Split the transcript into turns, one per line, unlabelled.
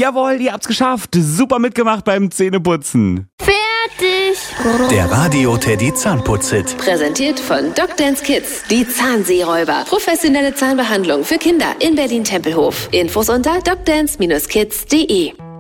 Jawohl, ihr habt's geschafft. Super mitgemacht beim Zähneputzen.
Fertig.
Der Radio Teddy Zahnputz-Hit.
Präsentiert von Dr. Kids, die Zahnseeräuber. Professionelle Zahnbehandlung für Kinder in Berlin-Tempelhof. Infos unter drdance-kids.de.